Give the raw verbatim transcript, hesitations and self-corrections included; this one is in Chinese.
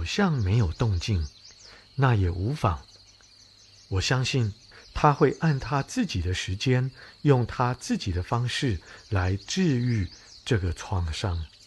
好像没有动静，那也无妨。我相信他会按他自己的时间，用他自己的方式来治愈这个创伤。